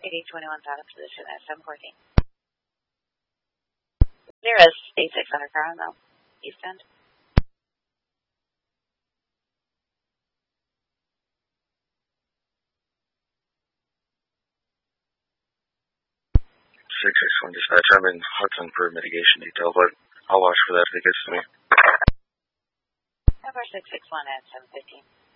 PD 21 out of position at 714. Nearest 86 underground though, east end. 661 dispatch, I'm in Hudson for mitigation detail, but I'll watch for that if it gets to me. Number 661 at 715.